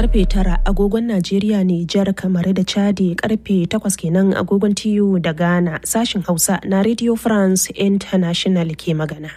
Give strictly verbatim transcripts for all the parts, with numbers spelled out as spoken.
karfe tara agogon Najeriya, Nijar, Kamaru da Chadi, karfe takwas kenan agogon T U da Ghana. Sashin Hausa na Radio France International ke magana.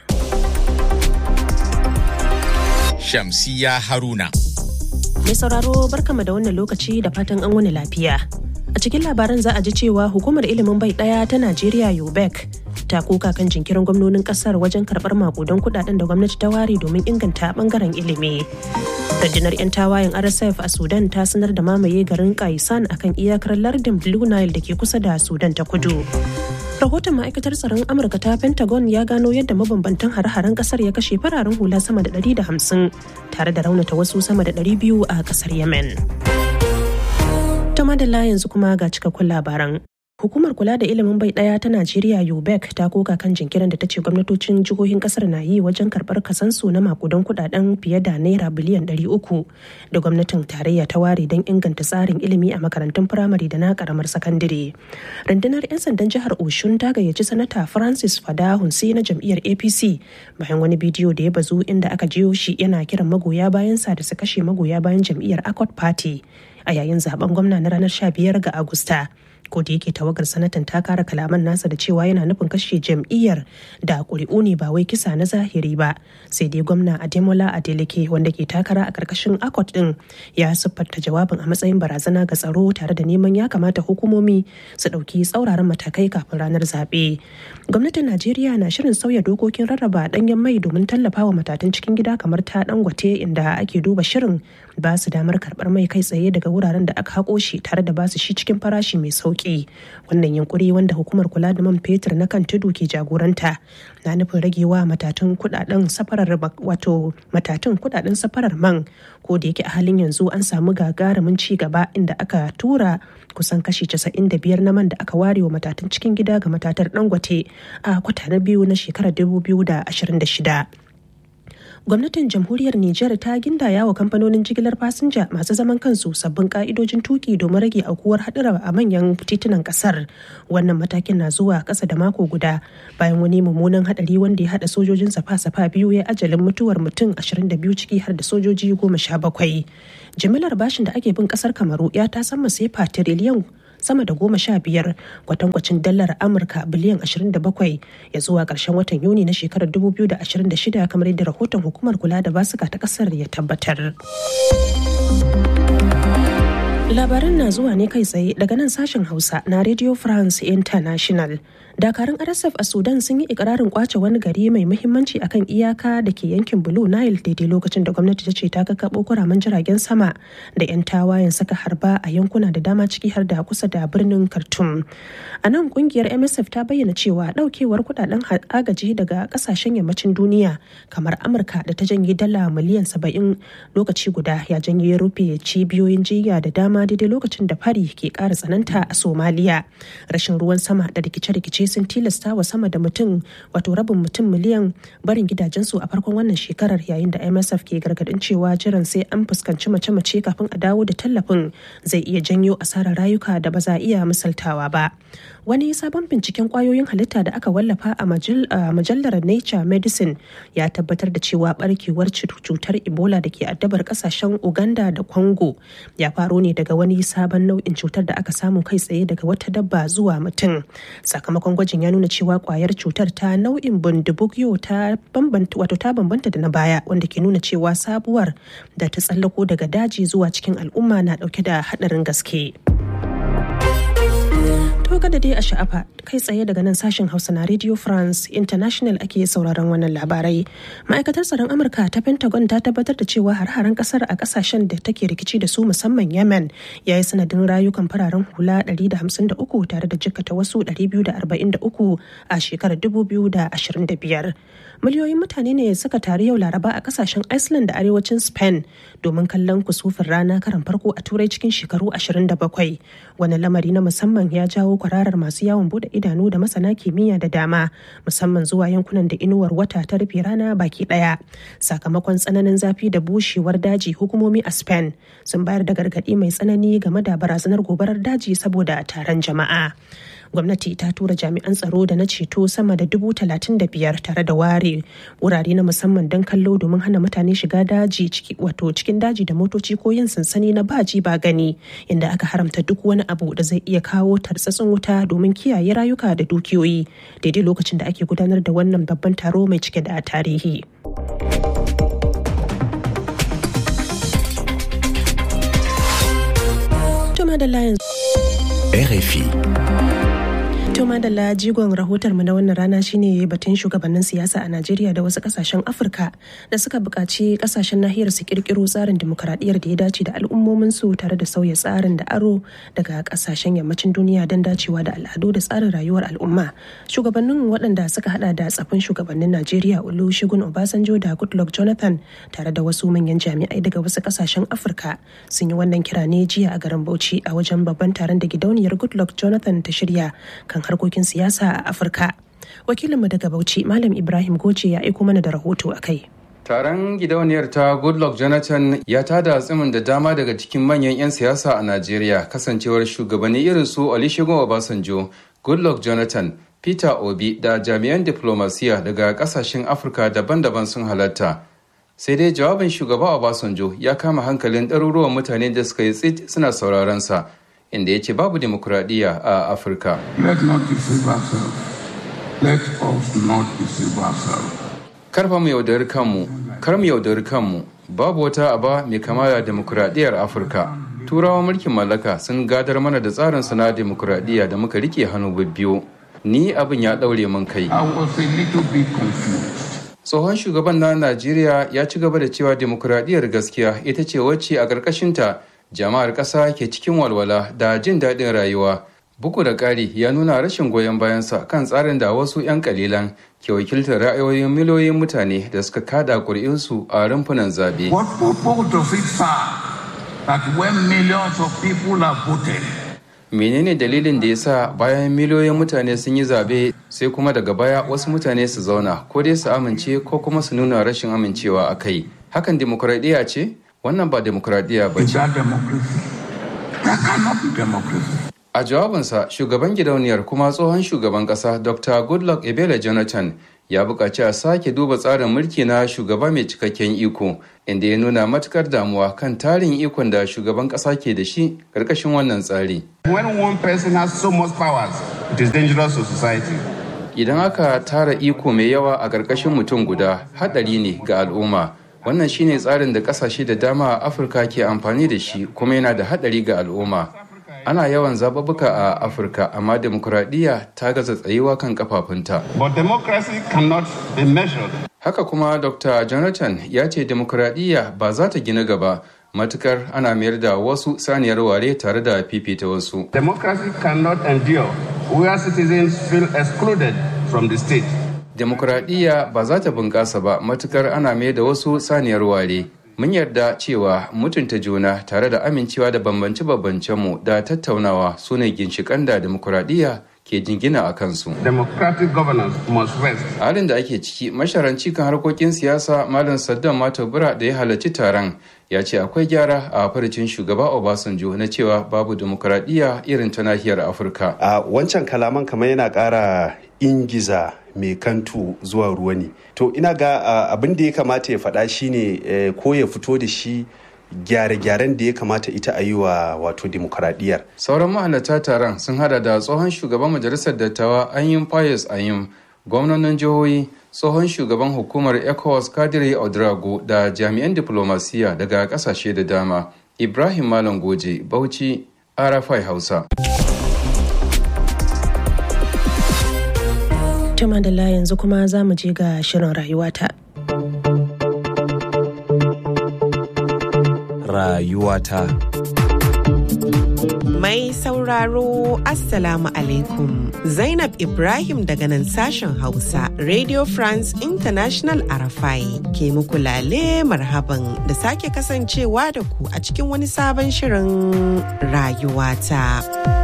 Shamsiya Haruna. Mai sauraro barkama da wannan lokaci da fatan an wani lafiya. A cikin labaran za a ji cewa hukumar ilimin bai daya ta Najeriya U B E C ta koka kan jinkirin gwamnonin kasar wajen karbar makudan kudaden da gwamnati ta ware domin inganta bangaren ilimi. Rundunar 'yan tawayen R S F a Sudan ta sanar da mamaye garin Kaisan akan iyakar lardin Blue Nile da ke kusa da Sudan ta kudu. Rahoton ma'aikatar tsaron Amurka ta Pentagon ya gano yadda mabambantan hare-haren kasar ya kashe fararen hula sama da ɗari da hamsin tare da raunata wasu sama da ɗari biyu a kasar Yemen. Ta madalla yanzu kuma ga cikakkun labaran. Hukumar kula da ilimin bai daya ta Najeriya U B E C ta koka kan jinkirin da ta ce gwamnatocin jihohin kasar na yi wajen karbar kasansu na makudan kudaden fiye da naira biliyan ɗari uku da gwamnatin tarayya ta ware don inganta tsarin ilimi a makarantun firamare da na karamar sakandare. Rundunar 'yan sandan jihar Oshun ta gayyaci sanata Francis Fadahunsi na jam'iyyar A P C bayan wani bidiyo da ya bazu inda aka jiyo shi yana kiran magoya bayansa da su kashe magoya bayan jam'iyyar Accord Party a yayin zaben gwamna na ranar sha biyar ga Agusta. Ko da yake tawagar sanatan ta kara kalaman nasa da cewa yana nufin kashe jam'iyyar da ƙuri'u ne ba wai kisa na zahiri ba, sai dai gwamna Ademola Adeleke wanda ke takara a ƙarƙashin Accord din ya siffanta jawabin a matsayin barazana ga tsaro tare da neman ya kamata hukumomi su ɗauki tsauraran matakai kafin ranar zaɓe. Gwamnatin Najeriya na shirin sauya dokokin rarraba ɗanyen mai domin tallafawa matatun cikin gida kamar ta Dangote, inda ake duba shirin ba su damar karɓar mai kai tsaye daga wuraren da aka haƙo shi tare da ba su shi cikin farashi mai sauƙi. Wannan yunkuri wanda hukumar kula da man fetur na kan tudu ke jagoranta na nufin ragewa matatun kudaden safarar wato matatun kudaden safarar man, ko da yake a halin yanzu an samu gagarumin ci gaba inda aka tura kusan kashi casa'in da biyar na man da aka ware wa matatun cikin gida ga matatar Dangote a kwata na biyu na shekarar dubu biyu da ashirin da shida. Gwamnatin jamhuriyar Nijar ta gindaya wa kamfanonin jigilar fasinja masu zaman kansu sabbin ka'idojin tuki domin rage aukuwar haɗura a manyan titunan ƙasar. Wannan matakin na zuwa ƙasa da mako guda bayan wani mummunan haɗari wanda ya haɗa sojojin safa-safa biyu ya ajalin mutuwar mutum ashirin da biyu ciki har da sojoji goma sha bakwai. Jimilar bashin da ake bin ƙasar Kamaru ya tasamma sefa tiriliyan sama da goma sha biyar kwatankwacin dalar Amurka biliyan ashirin da bakwai ya zuwa ƙarshen watan Yuni na shekarar dubu biyu da ashirin da shida kamar yadda rahoton hukumar kula da basuka ta ƙasar ya tabbatar. Labaran na zuwa ne kai tsaye daga nan sashen Hausa na Radio France International. Dakarun R S F a Sudan sun yi ikirarin kwace wani gari mai muhimmanci akan iyaka da ke yankin Blue Nile daidai lokacin da gwamnati ta ce ta kakkaɓo kuramen jiragen sama da 'yan tawayen saka harba a yankuna da dama ciki har da kusa da birnin Khartoum. A nan kungiyar M S F ta bayyana cewa daukewar kudaden agaji daga kasashen yammacin duniya kamar Amurka da ta janye dala miliyan saba'in lokaci guda ya janye rufe cibiyoyin jiya da dama daidai lokacin da fari ke ƙara tsananta a Somaliya. Rashin ruwan sama da rikice-rikice sun tilasta wa sama da mutum wato rabin mutum miliyan barin gidajensu a farkon wannan shekarar, yayin da M S F ke gargadin cewa jiran sai an fuskanci mace-mace kafin a dawo da tallafin zai iya janyo asarar rayuka da ba za a iya misaltawa ba. Wani sabon binciken kwayoyin halitta da aka wallafa a majallar Nature Medicine ya tabbatar da cewa barkewar cutar Ebola da ke addabar kasashen Uganda da Congo ya faro ne daga wani sabon nau'in cutar da aka samu kai tsaye daga wata dabba zuwa mutum. Sakamakon gwajin ya nuna cewa kwayar cutar ta nau'in bundibugyo ta bambanta wato ta bambanta da na baya, wanda ke nuna cewa sabuwar da ta tsallako daga daji zuwa cikin al'umma na dauke da hadarin gaske. To kada dai a sha'afa, kai tsaye daga nan sashen Hausa na Radio France International ake sauraron wannan labarai. Ma'aikatar tsaron Amurka ta Pentagon ta tabbatar da cewa har-haren kasar a kasashen da take rikici da su musamman Yemen ya yi sanadin rayukan fararen hula ɗari da hamsin da uku tare da jikkata wasu ɗari biyu da arba'in da uku a shekarar dubu biyu da ashirin da biyar. Miliyoyin mutane ne suka taru yau Laraba a kasashen Iceland da arewacin Spain domin kallon kusufin rana karan farko a Turai cikin shekaru ashirin da bakwai. Wani lamari na musamman ya jawo kwararar masu yawon bude idanu da masana kimiyya da dama, musamman zuwa yankunan da inuwar wata ta rufe rana baki daya. Sakamakon tsananin zafi da bushewar daji, hukumomi a Spain sun bayar da gargadi mai tsanani game da barazanar gobarar daji saboda taron jama'a. gwamnati ta tura jami'an tsaro da na ceto sama da dubu talatin da biyar tare da ware wurare na musamman don kallo domin hana mutane shiga daji ciki wato cikin daji da motoci ko yin sansani na baji ba gani, inda aka haramta duk wani abu da zai iya kawo tartsatsin wuta domin kiyaye rayuka da dukiyoyi daidai lokacin da ake gudanar da wannan babban taro mai cike da tarihi. R F I. Tuma da jigon rahotar mu na wannan rana shine batun shugabannin siyasa a Najeriya da wasu kasashen Afirka da suka buƙaci kasashen nahiyar su kirkiro tsarin dimokuraɗiyyar da ya dace da al'ummomin su tare da sauya tsarin da aro daga kasashen yammacin duniya don dacewa da al'adu da tsarin rayuwar al'umma. Shugabannin waɗanda suka hada da tsafin shugabannin Najeriya Olusegun Obasanjo da Goodluck Jonathan tare da wasu manyan jami'ai daga wasu kasashen Afirka sun yi wannan kira ne jiya a garin Bauchi a wajen babban taron da gidauniyar Goodluck Jonathan ta shirya kan harkokin siyasa a Afirka. Wakilinmu daga Bauchi, Malam Ibrahim Goce ya aiko mana da rahoto a kai. Taron gidauniyar ta Goodluck Jonathan ya tada tsimin da dama daga cikin manyan 'yan siyasa a Najeriya, kasancewar shugabanni irin su Olusegun Obasanjo, Goodluck Jonathan, Peter Obi da jami'an diplomasiya daga kasashen Afirka daban-daban sun halatta. Sai dai jawabin shugaba Obasanjo ya kama hankalin ɗaruruwan mutane da suka yi tsit suna sauraron sa, inda ya ce babu demokuraɗiyya a Afirka. Let not deceive ourselves. Let us not deceive ourselves. Karfa mu yaudari kanmu, kar mu yaudari kanmu. Babu wata aba mai kama da demokuraɗiyyar Afirka. Turawan mulkin mallaka sun gadar mana da tsarin su na demokuraɗiyya da muka rike hannu bibbiyu. Ni abin ya ɗaure min kai. I was a little bit confused. Tsohon shugaban na Najeriya ya ci gaba da cewa demokuraɗiyyar gaskiya ita ce wacce a ƙarƙashinta jama'ar ƙasa ke cikin walwala da jin daɗin rayuwa. Bugu da ƙari ya nuna rashin goyon bayansa kan tsarin da wasu 'yan ƙalilan ke wakiltar ra'ayoyin miliyoyin mutane da suka kada ƙuri'unsu a rumfunan zaɓe. What purpose does it serve that when millions of people have voted? Menene dalilin da ya sa bayan miliyoyin mutane sun yi zaɓe sai kuma daga baya wasu mutane su zauna ko dai su amince ko kuma su nuna rashin amincewa a kai? Hakan dimokuraɗiyya ce? Wannan ba demokuraɗiyya ba ce. A jawabinsa, shugaban gidauniyar kuma tsohon shugaban ƙasa Doctor Goodluck Ebele Jonathan ya buƙaci a sake duba tsarin mulki na shugaba mai cikakken iko, inda ya nuna matukar damuwa kan tarin ikon da shugaban ƙasa ke da shi ƙarƙashin wannan tsari. When one person has so much powers, it is dangerous to society. Idan aka tara iko mai yawa a ƙarƙashin mutum guda, haɗari ne ga al'umma. Wannan shine tsarin da kasashe da dama a Afirka ke amfani da shi kuma yana da hadari ga al'umma. Ana yawan zababuka a Afirka amma demokuraɗiyya ta gaza tsayuwa kan kafafunta. But democracy cannot be measured. Haka kuma Doctor Jonathan ya ce demokuraɗiyya ba za ta gina gaba matukar ana mayar da wasu saniyar ware tare da fifita wasu. Democracy cannot endure where citizens feel excluded from the state. Demokuraɗiyya ba za ta bunƙasa ba matukar ana mai da wasu saniyar ware. Mun yarda cewa mutunta juna tare da amincewa da bambance-bambancenmu da tattaunawa su ne ginshiƙan da demokuraɗiyya ke jingina a kansu. Democratic governance must rest. Halin da ake ciki, masharanci kan harkokin siyasa Malam Saddam Matobura da ya halarci taron ya ce akwai gyara a farcin shugaba Obasanjo na cewa babu demokuraɗiyya irin ta nahiyar Afirka. A wancan kalaman kamar yana ƙara ingiza mai kantu zuwa ruwa ne. To ina ga abin da ya kamata ya faɗa shine ko ya fito da shi gyare-gyaren da ya kamata ita a yi wa wato demokaradiyyar. Sauran mahalarta taron sun hada da tsohon shugaban majalisar dattawa Anyim Pius Anyim, gwamnonin jihohi, tsohon shugaban hukumar ECOWAS Kadiri Odrago da jami'an diplomasiya daga kasashe da dama. Ibrahim Malam Goje, Bauchi, R F I Hausa. Tuma da yanzu kuma za mu je ga shirin rayuwata. Rayuwata. Mai sauraro Assalamu alaikum. Zainab Ibrahim daga nan sashen Hausa, Radio France International R F I ke muku lale marhaban da sake kasancewa da ku a cikin wani sabon shirin rayuwata.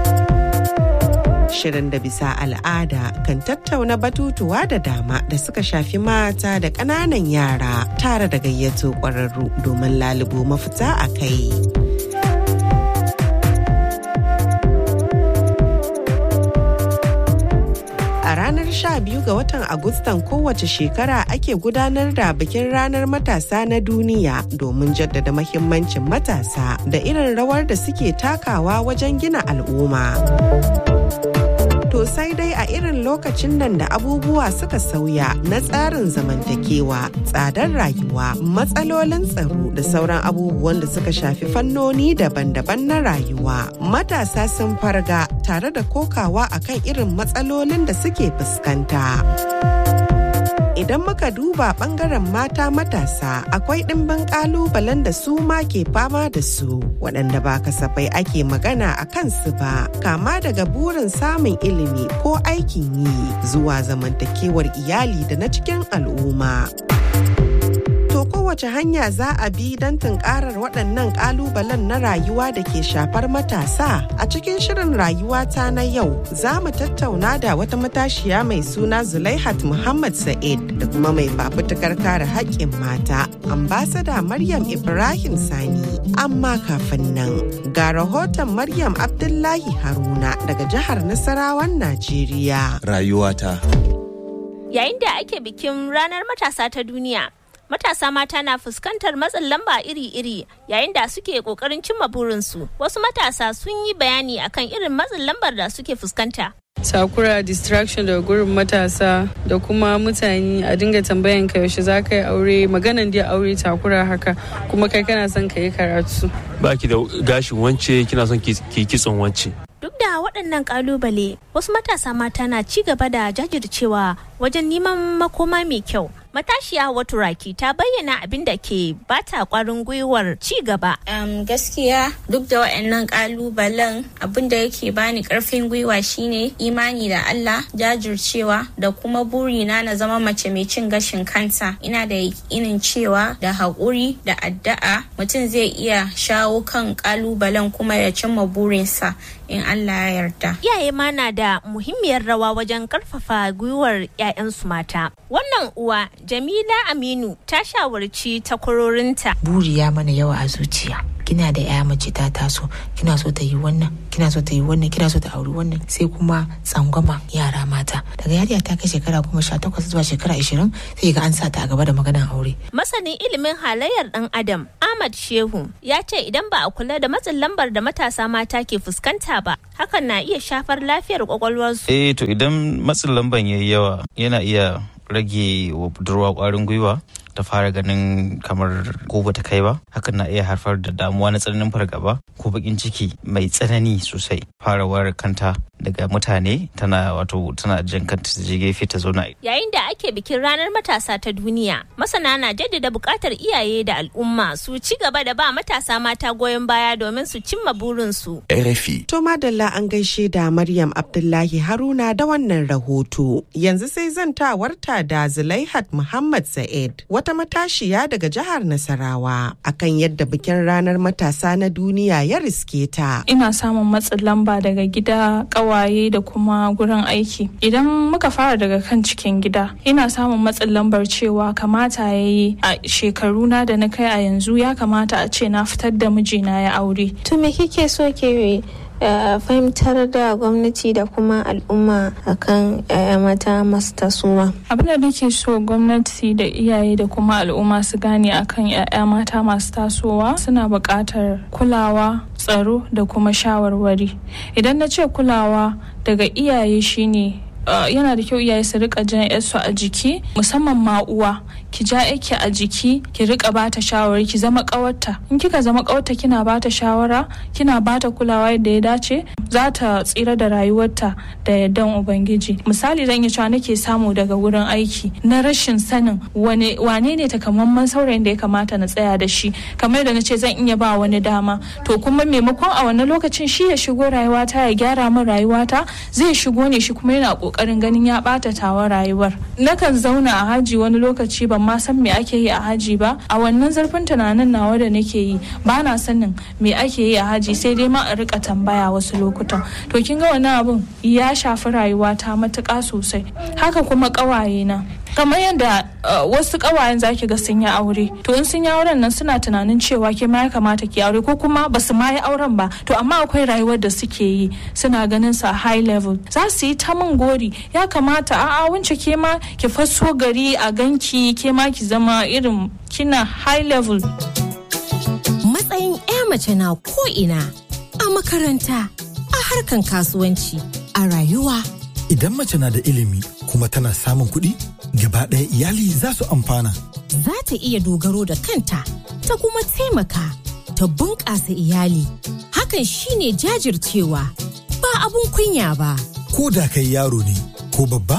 Shirin da bisa al'ada kan tattauna batutuwa da dama da suka shafi mata da ƙananan yara tare da gayyato ƙwararru domin lalubo mafita a kai. a ranar sha biyu ga watan Agustan kowace shekara ake gudanar da bikin ranar matasa na duniya domin jaddada mahimmancin matasa da irin rawar da suke takawa wajen gina al'umma. To sai dai a irin lokacin nan da abubuwa suka sauya na tsarin zamantakewa, tsadar rayuwa, matsalolin tsaro da sauran abubuwan da suka shafi fannoni daban-daban na rayuwa. Matasa sun farga tare da kokawa akan irin matsalolin da suke fuskanta. Idan muka duba bangaren mata matasa akwai ɗimbin ƙalubalen da su ma ke fama da su waɗanda ba kasafai ake magana a kansu ba, kama daga burin samun ilimi ko aikin yi zuwa zamantakewar iyali da na cikin al'umma. To kowace hanya za a bi don tunkarar waɗannan ƙalubalen na rayuwa da ke shafar matasa? A cikin shirin rayuwata na yau za mu tattauna da wata matashiya mai suna Zulaihat Muhammad Sa'id da kuma mai fafutukar kare haƙƙin mata, ambasada Maryam Ibrahim Sani. Amma kafin nan ga rahoton Maryam Abdullahi Haruna daga jihar Nasarawan Najeriya. Rayuwata. Yayin da ake bikin ranar matasa ta duniya, matasa mata na fuskantar matsin lamba iri-iri yayin da suke kokarin cimma burinsu. Wasu matasa sun yi bayani akan irin matsin lambar da suke fuskanta. Takura, distraction daga gurin matasa da kuma mutane a dinga tambayan ka yaushe za ka yi aure, maganan dai aure takura haka, kuma kai kana son ka yi karatu. Ba ki da gashin wance, kina son ki kitson wance. Duk da waɗannan ƙalubale, wasu matasa mata na ci gaba da jajircewa wajen neman makoma mai kyau. Matashiya Hauwa Raki ta bayyana abin da ke bata ƙwarin gwiwar ci gaba. Um, gaskiya duk da waɗannan ƙalubalen abin da yake bani ƙarfin gwiwa shine imani da Allah, jajircewa da kuma burina na zama mace mai cin gashin kanta. Ina da yakinin cewa da haƙuri da addu'a mutum zai iya shawo kan ƙalubalen kuma ya cimma burinsa in Allah ya yarda. Iyaye ma na da muhimmiyar rawa wajen ƙarfafa gwiwar 'ya'yansu mata. Wannan uwa Jamila Aminu ta shawarci takwarorinta. Buri ya mana yawa a zuciya. Kina da ya mace ta taso, kina so ta yi wannan, kina so ta yi wannan, kina so ta auri wannan, sai kuma tsangwama yara mata. Daga yariya ta kai shekara kuma sha takwas zuwa shekara ashirin sai ga an sa ta a gaba da maganar aure. Masanin ilimin halayyar ɗan Adam Ahmad Shehu ya ce idan ba a kula da matsin lambar da matasa mata ke fuskanta ba, hakan na iya shafar lafiyar kwakwalwarsu. Eh to idan matsin lamban yayi yawa yana iya rage wa budurwa kwarin gwiwa ta fara ganin kamar ko bata kai ba, hakan na iya haifar da damuwa na tsananin fargaba ko bakin ciki mai tsanani sosai. Farawar kanta daga mutane tana wato tana jan kanta ta je gefe ta zauna. Yayin da ake bikin ranar matasa ta duniya, masana na jaddada buƙatar iyaye da al'umma su ci gaba da ba matasa mata goyon baya domin su cimma burinsu. R F I. To madalla an gaishe da Maryam Abdullahi Haruna da wannan rahoto. Yanzu sai zantawarta da Zulaihat Muhammad Sa'id, wata matashiya daga jihar Nasarawa, akan yadda bikin ranar matasa na duniya ya riske ta. Ina samun matsin lamba daga gida, kawaye da kuma gurin aiki. Idan muka fara daga kan cikin gida, ina samun matsin lambar cewa kamata ya yi a shekaruna da na kai a yanzu ya kamata a ce na fitar da mijina ya aure. To me kike so ke Uh, fahimtar da gwamnati da kuma al'umma akan yaya mata masu tasowa? Abin da nake so gwamnati da iyaye da kuma al'umma su gane akan yaya mata masu tasowa suna buƙatar kulawa, tsaro da kuma shawarwari. Idan na ce kulawa daga iyaye shine Uh, yana da kyau iyaye su rika jan yarsu a jiki, musamman ma uwa ki ja yake a jiki, ki rika bata shawara, ki zama kawarta. In kika zama kawarta kina bata shawara, kina bata kulawa yadda ya dace, za ta tsira da rayuwarta da yardan ubangiji. Misali zan yi cewa nake samu daga wurin aiki na rashin sanin wane wane ne takamaiman saurayin da ya kamata na tsaya da shi, kamar da nace zan iya ba wani dama, to kuma maimakon a wannan lokacin shi ya shigo rayuwata ya gyara min rayuwata, zai shigo ne shi kuma yana kokarin ganin ya bata tawa rayuwar. Nakan zauna a haji wani lokaci ban ma san me ake yi a haji ba, a wannan zarfin tunanin nawa da nake yi ba na sanin me ake yi a haji, sai dai ma in rika tambaya wasu lokutan. To kin ga wannan abun ya shafi rayuwata matuƙa sosai. Haka kuma ƙawaye na kamar yadda uh, wasu kawayen zaki ga sun yi aure, to in sun yi auren nan suna tunanin cewa ke ma ya kamata ki aure, ko kuma ba su ma yi auren ba, to amma akwai rayuwar da suke yi suna ganin sa high level, za su yi ta min gori, ya kamata a'a wance ke ma ki faso gari a ganki, ke ma ki zama irin kina high level. Matsayin 'ya mace na ko ina, a makaranta, a harkan kasuwanci, a rayuwa. Idan mace na da ilimi kuma tana samun kuɗi, gaba ɗaya iyali za su amfana. Za ta iya dogaro da kanta, ta kuma taimaka, ta bunƙasa iyali. Hakan shine jajircewa, ba abun kunya ba. Ko da kai yaro ne ko babba,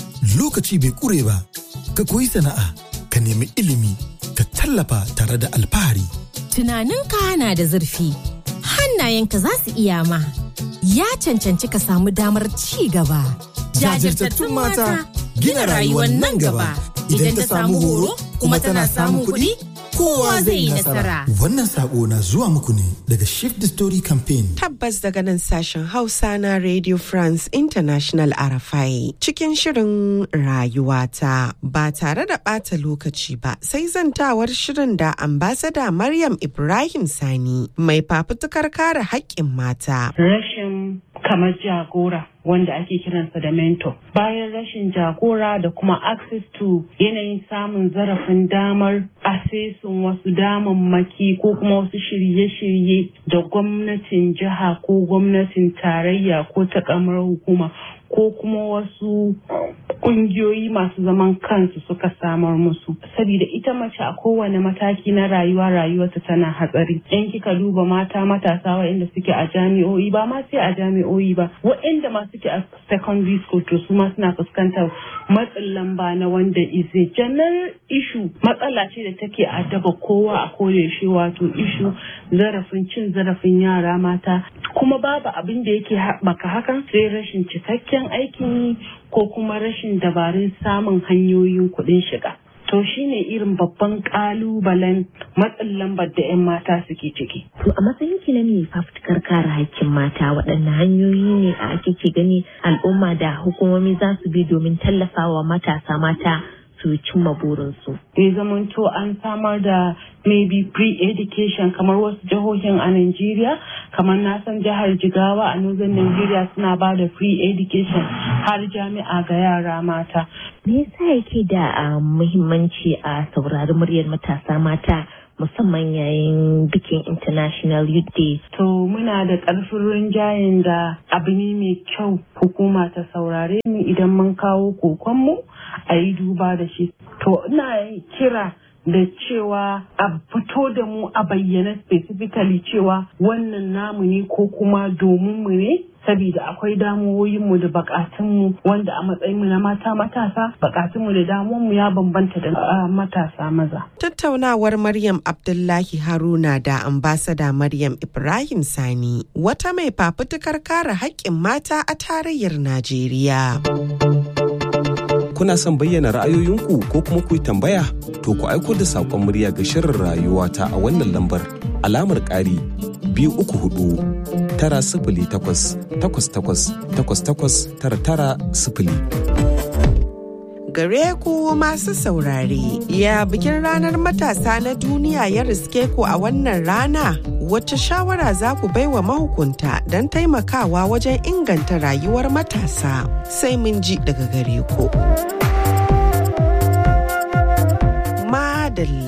lokaci bai ƙure ba. Ka koyi sana'a, ka nemi ilimi, ka tallafa tare da alfahari. Tunaninka na da zurfi, hannayenka za su iya ma. Ya cancanci ka samu damar ci gaba. Jajirtattun mata gina rayuwar nan gaba. Idan ta samu horo kuma tana samun kuɗi, kowa zai yi nasara. Wannan sako na zuwa muku ne daga Shift the Story Campaign. Tabbas daga nan sashen Hausa na Radio France International R F I cikin shirin rayuwata ba tare da ɓata lokaci ba, sai zantawar shirin da ambasada Maryam Ibrahim Sani mai fafutukar kare haƙƙin mata. Rashin kamar jagora wanda ake kiransa da mentor. Bayan rashin jagora da kuma access to yanayin samun zarafin damar asesin wasu damammaki ko kuma wasu shirye-shirye da gwamnatin jiha ko gwamnatin tarayya ko ta kamar hukuma ko kuma wasu kungiyoyi masu zaman kansu suka samar musu. Saboda ita mace a kowane mataki na rayuwa rayuwarta tana hatsari. In kika duba mata matasa waɗanda suke a jami'o'i, ba ma sai a jami'o'i ba, waɗanda ma suke a secondary school to su ma suna fuskantar matsin lamba na wanda is a general issue. Matsala ce da take addaba kowa a koyaushe, wato issue zarafin cin zarafin yara mata. Kuma babu abin da yake haɓaka hakan sai rashin cikakken aikin yi ko kuma rashin dabarun samun hanyoyin kuɗin shiga. To shine irin babban ƙalubalen matsin lambar da 'yan mata suke ciki. To a matsayin ki na mai fafutukar kare haƙƙin mata, waɗanne hanyoyi ne a kike gani al'umma da hukumomi za su bi domin tallafawa matasa mata su cimma burinsu? Ya zamanto an samar da maybe pre-education kamar wasu jihohin a Najeriya, kamar na san jihar Jigawa a Northern Nigeria suna ba da free education har jami'a ga yara mata. Me yasa yake da muhimmanci a saurari muryar matasa mata musamman yayin bikin International Youth Day? To muna da ƙarfin rinjayen da abu ne mai kyau hukuma ta saurare mu idan mun kawo kokonmu a yi duba da shi. To ina kira da cewa a fito da mu a bayyana specifically cewa wannan namu ne ko kuma domin mu ne, saboda akwai damuwoyinmu da bukatunmu wanda a matsayinmu na mata matasa bukatunmu da damuwanmu ya bambanta da matasa maza. Tattaunawar Maryam Abdullahi Haruna da ambasada Maryam Ibrahim Sani, wata mai fafutukar kare haƙƙin mata a tarayyar Najeriya. Kuna son bayyana ra'ayoyinku ko kuma ku yi tambaya? To ku aiko da saƙon murya ga shirin rayuwata a wannan lambar alamar ƙari biyu uku hudu tara sifili takwas takwas takwas takwas takwas tara tara sifili. Gare ku masu saurare, ya bikin ranar matasa na duniya ya riske ku a wannan rana? Wacce shawara za ku baiwa mahukunta don taimakawa wajen inganta rayuwar matasa? Sai mun ji daga gare ku. Madalla.